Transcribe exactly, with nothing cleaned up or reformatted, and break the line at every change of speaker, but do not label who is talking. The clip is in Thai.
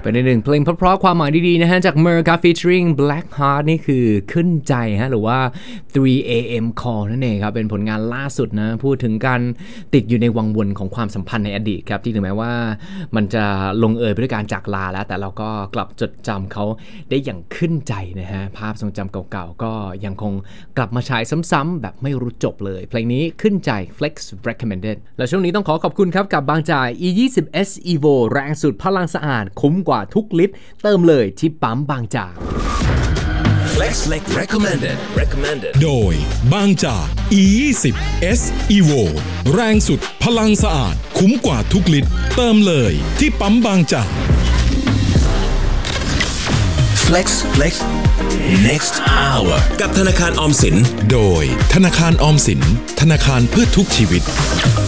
เป็นหนึ่งเพลงเพราะๆความหมายดีๆนะฮะจาก Merca featuring Blackheart นี่คือขึ้นใจฮะหรือว่า ทรี เอ เอ็ม Call นั่นเองครับเป็นผลงานล่าสุดนะพูดถึงการติดอยู่ในวังวนของความสัมพันธ์ในอดีตครับที่ถึงแม้ว่ามันจะลงเอยไปด้วยการจากลาแล้วแต่เราก็กลับจดจำเขาได้อย่างขึ้นใจนะฮะภาพทรงจำเก่าๆก็ยังคงกลับมาฉายซ้ำๆแบบไม่รู้จบเลยเพลงนี้ขึ้นใจ Flex recommended และช่วงนี้ต้องขอขอบคุณครับกับบางจาก อี ยี่สิบ เอส Evo แรงสุดพลังสะอาดคุ้มกว่าทุกลิตรเติมเลยที่ปั๊มบางจาก
Flex recommended recommended
โดยบางจาก อี ยี่สิบ เอส Evo แรงสุดพลังสะอาดคุ้มกว่าทุกลิตรเติมเลยที่ปั๊มบางจาก
Flex Flex next hour กับธนาคารออมสิน
โดยธนาคารออมสินธนาคารเพื่อทุกชีวิต